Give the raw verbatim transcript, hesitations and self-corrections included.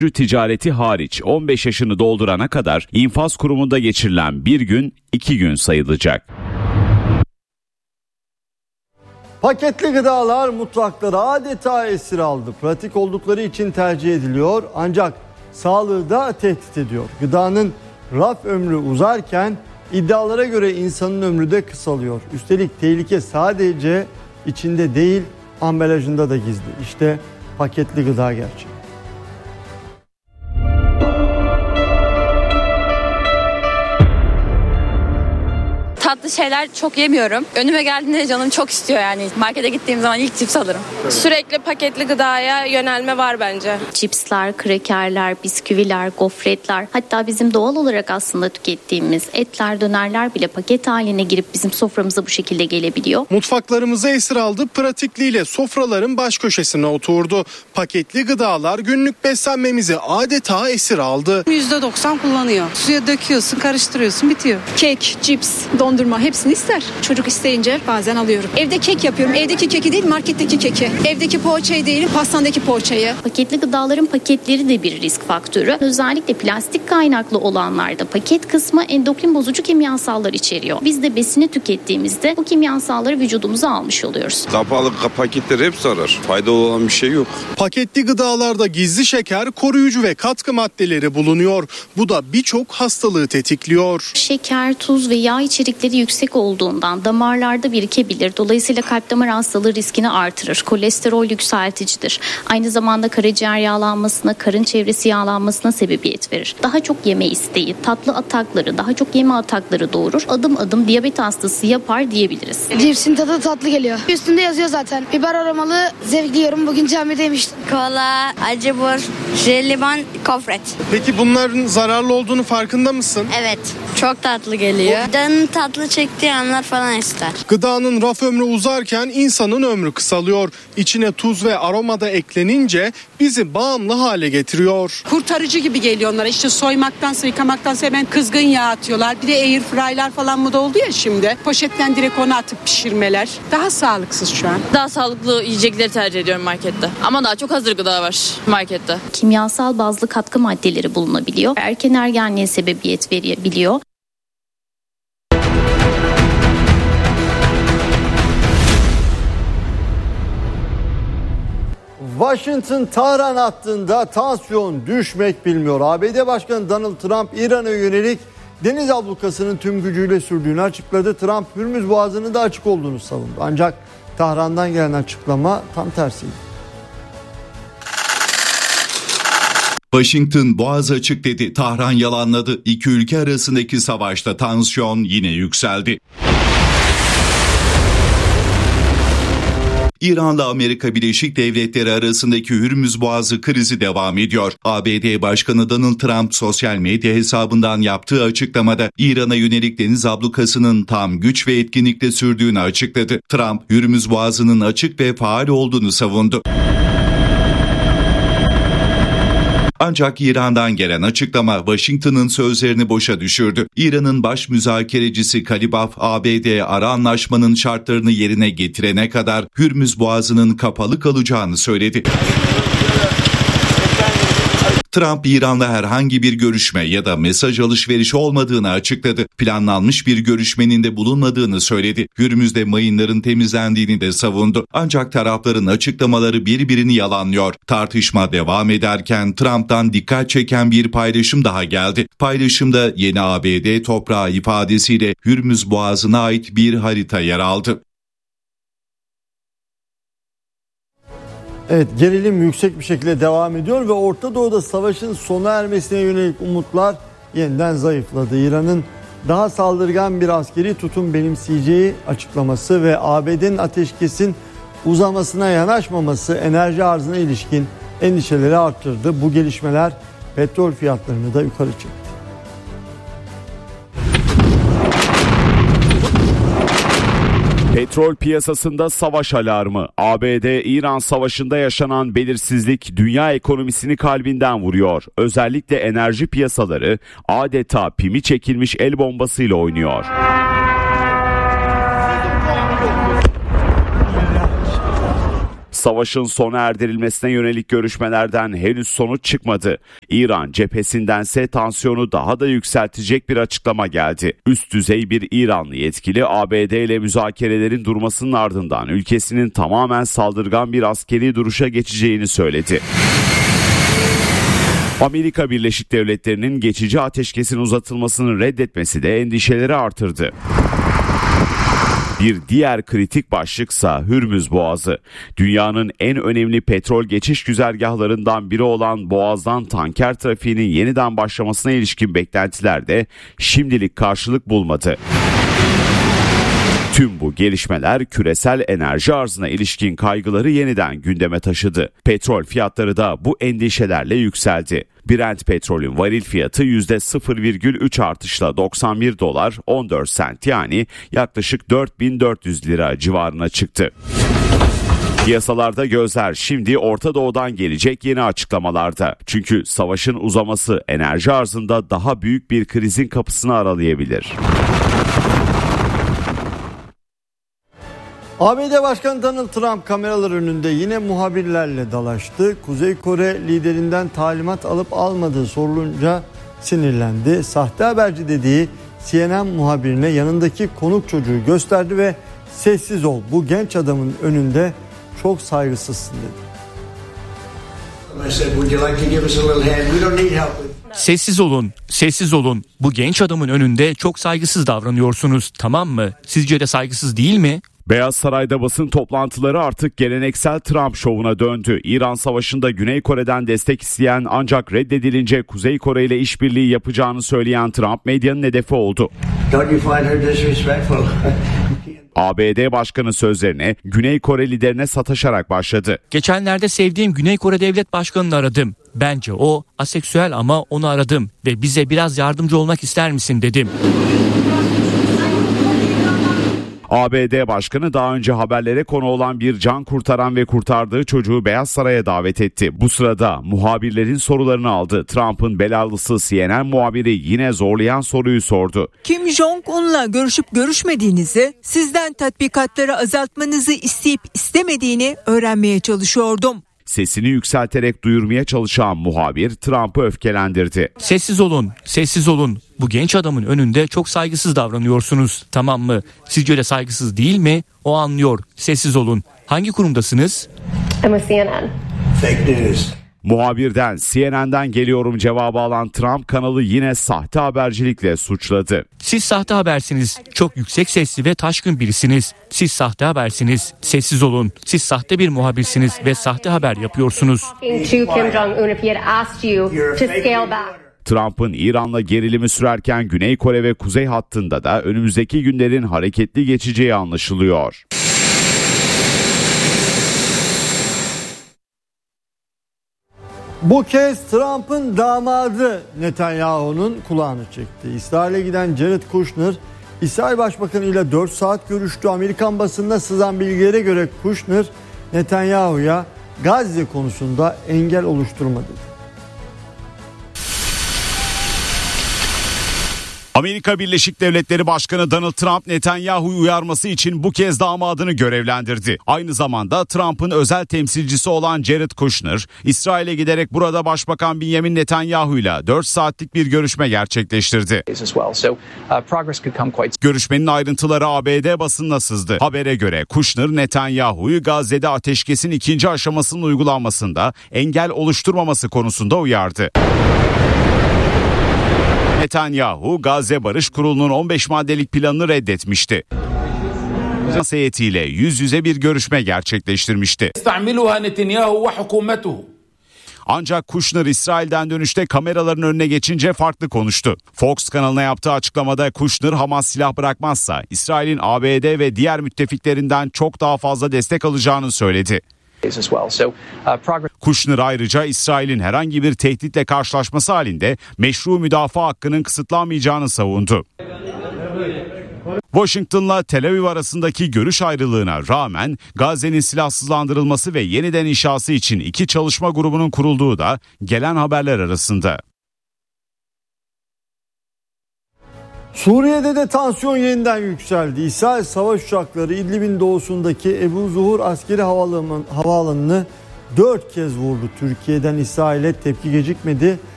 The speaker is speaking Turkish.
ticareti hariç on beş yaşını doldurana kadar infaz kurumunda geçirilen bir gün iki gün sayılacak. Paketli gıdalar mutfakları adeta esir aldı. Pratik oldukları için tercih ediliyor ancak sağlığı da tehdit ediyor. Gıdanın raf ömrü uzarken iddialara göre insanın ömrü de kısalıyor. Üstelik tehlike sadece içinde değil, ambalajında da gizli. İşte paketli gıda gerçeği. Tatlı şeyler çok yemiyorum. Önüme geldiğinde canım çok istiyor yani. Markete gittiğim zaman ilk cips alırım. Sürekli paketli gıdaya yönelme var bence. Cipsler, krekerler, bisküviler, gofretler, hatta bizim doğal olarak aslında tükettiğimiz etler, dönerler bile paket haline girip bizim soframıza bu şekilde gelebiliyor. Mutfaklarımızı esir aldı, pratikliğiyle sofraların baş köşesine oturdu. Paketli gıdalar günlük beslenmemizi adeta esir aldı. yüzde doksan kullanıyor. Suya döküyorsun, karıştırıyorsun, bitiyor. Kek, cips, dondurma hepsini ister. Çocuk isteyince bazen alıyorum. Evde kek yapıyorum. Evdeki keki değil, marketteki keki. Evdeki poğaçayı değil, pastanedeki poğaçayı. Paketli gıdaların paketleri de bir risk faktörü. Özellikle plastik kaynaklı olanlarda paket kısmı endokrin bozucu kimyasallar içeriyor. Biz de besini tükettiğimizde bu kimyasalları vücudumuza almış oluyoruz. Kapalı paketler hep zarar. Faydalı olan bir şey yok. Paketli gıdalarda gizli şeker, koruyucu ve katkı maddeleri bulunuyor. Bu da birçok hastalığı tetikliyor. Şeker, tuz ve yağ içerikleri yüksek olduğundan damarlarda birikebilir. Dolayısıyla kalp damar hastalığı riskini artırır. Kolesterol yükselticidir. Aynı zamanda karaciğer yağlanmasına, karın çevresi yağlanmasına sebebiyet verir. Daha çok yeme isteği, tatlı atakları, daha çok yeme atakları doğurur. Adım adım diyabet hastası yapar diyebiliriz. Cipsin tadı tatlı geliyor. Üstünde yazıyor zaten. Biber aromalı, zevkli yiyorum. Bugün camide yemiştim. Kola, acı bur, jelibon, gofret. Peki bunların zararlı olduğunu farkında mısın? Evet. Çok tatlı geliyor. Canın tatlı çektiği anlar falan ister. Gıdanın raf ömrü uzarken insanın ömrü kısalıyor. İçine tuz ve aroma da eklenince bizi bağımlı hale getiriyor. Kurtarıcı gibi geliyor onlara. İşte soymaktansa, yıkamaktansa hemen kızgın yağ atıyorlar. Bir de air fry'lar falan mı da oldu ya şimdi. Poşetten direkt onu atıp pişirmeler. Daha sağlıksız şu an. Daha sağlıklı yiyecekleri tercih ediyorum markette. Ama daha çok hazır gıda var markette. Kimyasal bazlı katkı maddeleri bulunabiliyor. Erken ergenliğe sebebiyet verebiliyor. Washington-Tahran hattında tansiyon düşmek bilmiyor. A B D Başkanı Donald Trump İran'a yönelik deniz ablukasının tüm gücüyle sürdüğünü açıkladı. Trump Hürmüz Boğazı'nın da açık olduğunu savundu. Ancak Tahran'dan gelen açıklama tam tersiydi. Washington boğaz açık dedi, Tahran yalanladı. İki ülke arasındaki savaşta tansiyon yine yükseldi. İran'la Amerika Birleşik Devletleri arasındaki Hürmüz Boğazı krizi devam ediyor. A B D Başkanı Donald Trump sosyal medya hesabından yaptığı açıklamada İran'a yönelik deniz ablukasının tam güç ve etkinlikle sürdüğünü açıkladı. Trump, Hürmüz Boğazı'nın açık ve faal olduğunu savundu. Ancak İran'dan gelen açıklama Washington'ın sözlerini boşa düşürdü. İran'ın baş müzakerecisi Kalibaf, A B D ara anlaşmanın şartlarını yerine getirene kadar Hürmüz Boğazı'nın kapalı kalacağını söyledi. Trump, İran'la herhangi bir görüşme ya da mesaj alışverişi olmadığını açıkladı. Planlanmış bir görüşmenin de bulunmadığını söyledi. Hürmüz'de mayınların temizlendiğini de savundu. Ancak tarafların açıklamaları birbirini yalanlıyor. Tartışma devam ederken Trump'tan dikkat çeken bir paylaşım daha geldi. Paylaşımda yeni A B D toprağı ifadesiyle Hürmüz Boğazı'na ait bir harita yer aldı. Evet, gerilim yüksek bir şekilde devam ediyor ve Orta Doğu'da savaşın sona ermesine yönelik umutlar yeniden zayıfladı. İran'ın daha saldırgan bir askeri tutum benimseyeceği açıklaması ve A B D'nin ateşkesin uzamasına yanaşmaması enerji arzına ilişkin endişeleri arttırdı. Bu gelişmeler petrol fiyatlarını da yukarı çekti. Petrol piyasasında savaş alarmı. A B D-İran savaşında yaşanan belirsizlik dünya ekonomisini kalbinden vuruyor. Özellikle enerji piyasaları adeta pimi çekilmiş el bombasıyla oynuyor. Savaşın sona erdirilmesine yönelik görüşmelerden henüz sonuç çıkmadı. İran cephesindense tansiyonu daha da yükseltecek bir açıklama geldi. Üst düzey bir İranlı yetkili A B D ile müzakerelerin durmasının ardından ülkesinin tamamen saldırgan bir askeri duruşa geçeceğini söyledi. Amerika Birleşik Devletleri'nin geçici ateşkesin uzatılmasını reddetmesi de endişeleri artırdı. Bir diğer kritik başlıksa Hürmüz Boğazı. Dünyanın en önemli petrol geçiş güzergahlarından biri olan Boğaz'dan tanker trafiğinin yeniden başlamasına ilişkin beklentiler de şimdilik karşılık bulmadı. Tüm bu gelişmeler küresel enerji arzına ilişkin kaygıları yeniden gündeme taşıdı. Petrol fiyatları da bu endişelerle yükseldi. Brent petrolün varil fiyatı yüzde sıfır virgül üç artışla doksan bir dolar on dört sent yani yaklaşık dört bin dört yüz lira civarına çıktı. Piyasalarda gözler şimdi Orta Doğu'dan gelecek yeni açıklamalarda. Çünkü savaşın uzaması enerji arzında daha büyük bir krizin kapısını aralayabilir. A B D Başkanı Donald Trump kameralar önünde yine muhabirlerle dalaştı. Kuzey Kore liderinden talimat alıp almadığı sorulunca sinirlendi. Sahte haberci dediği C N N muhabirine yanındaki konuk çocuğu gösterdi ve sessiz ol, bu genç adamın önünde çok saygısızsın dedi. Sessiz olun, sessiz olun. Bu genç adamın önünde çok saygısız davranıyorsunuz, tamam mı? Sizce de saygısız değil mi? Beyaz Saray'da basın toplantıları artık geleneksel Trump şovuna döndü. İran Savaşı'nda Güney Kore'den destek isteyen ancak reddedilince Kuzey Kore ile işbirliği yapacağını söyleyen Trump medyanın hedefi oldu. A B D Başkanı sözlerine Güney Kore liderine sataşarak başladı. Geçenlerde sevdiğim Güney Kore Devlet Başkanı'nı aradım. Bence o aseksüel ama onu aradım ve bize biraz yardımcı olmak ister misin dedim. A B D Başkanı daha önce haberlere konu olan bir can kurtaran ve kurtardığı çocuğu Beyaz Saray'a davet etti. Bu sırada muhabirlerin sorularını aldı. Trump'ın belalısı C N N muhabiri yine zorlayan soruyu sordu. Kim Jong-un'la görüşüp görüşmediğinizi, sizden tatbikatları azaltmanızı isteyip istemediğini öğrenmeye çalışıyordum. Sesini yükselterek duyurmaya çalışan muhabir Trump'ı öfkelendirdi. Sessiz olun, sessiz olun. Bu genç adamın önünde çok saygısız davranıyorsunuz, tamam mı? Sizce de saygısız değil mi? O anlıyor. Sessiz olun. Hangi kurumdasınız? I'm with C N N. Fake news. Muhabirden C N N'den geliyorum cevabı alan Trump kanalı yine sahte habercilikle suçladı. Siz sahte habersiniz. Çok yüksek sesli ve taşkın birisiniz. Siz sahte habersiniz. Sessiz olun. Siz sahte bir muhabirsiniz ve sahte haber yapıyorsunuz. Trump'ın İran'la gerilimi sürerken Güney Kore ve Kuzey hattında da önümüzdeki günlerin hareketli geçeceği anlaşılıyor. Bu kez Trump'ın damadı Netanyahu'nun kulağını çekti. İsrail'e giden Jared Kushner, İsrail Başbakanı ile dört saat görüştü. Amerikan basınına sızan bilgilere göre Kushner, Netanyahu'ya Gazze konusunda engel oluşturma dedi. Amerika Birleşik Devletleri Başkanı Donald Trump Netanyahu'yu uyarması için bu kez damadını görevlendirdi. Aynı zamanda Trump'ın özel temsilcisi olan Jared Kushner, İsrail'e giderek burada Başbakan Benjamin Netanyahu'yla dört saatlik bir görüşme gerçekleştirdi. Görüşmenin ayrıntıları A B D basınına sızdı. Habere göre Kushner, Netanyahu'yu Gazze'de ateşkesin ikinci aşamasının uygulanmasında engel oluşturmaması konusunda uyardı. Netanyahu, Gazze Barış Kurulu'nun on beş maddelik planını reddetmişti. Heyetiyle yüz yüze bir görüşme gerçekleştirmişti. Ancak Kushner İsrail'den dönüşte kameraların önüne geçince farklı konuştu. Fox kanalına yaptığı açıklamada Kushner Hamas silah bırakmazsa İsrail'in A B D ve diğer müttefiklerinden çok daha fazla destek alacağını söyledi. Kushner ayrıca İsrail'in herhangi bir tehditle karşılaşması halinde meşru müdafaa hakkının kısıtlanmayacağını savundu. Washington'la Tel Aviv arasındaki görüş ayrılığına rağmen Gazze'nin silahsızlandırılması ve yeniden inşası için iki çalışma grubunun kurulduğu da gelen haberler arasında. Suriye'de de tansiyon yeniden yükseldi. İsrail savaş uçakları İdlib'in doğusundaki Ebu Zuhur askeri havaalanını dört kez vurdu. Türkiye'den İsrail'e tepki gecikmedi.